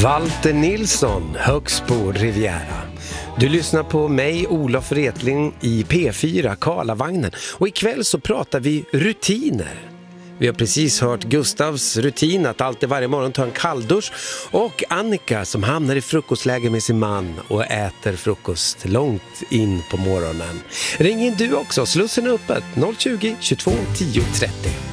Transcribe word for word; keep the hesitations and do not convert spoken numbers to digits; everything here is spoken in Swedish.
Walter Nilsson, högst på Riviera. Du lyssnar på mig, Olof Wretling, i P fyra, Karlavagnen. Och ikväll så pratar vi rutiner. Vi har precis hört Gustavs rutin att alltid varje morgon ta en kalldusch. Och Annika som hamnar i frukostläge med sin man och äter frukost långt in på morgonen. Ring in du också, slussen är öppet noll tjugo, tjugotvå, tio trettio.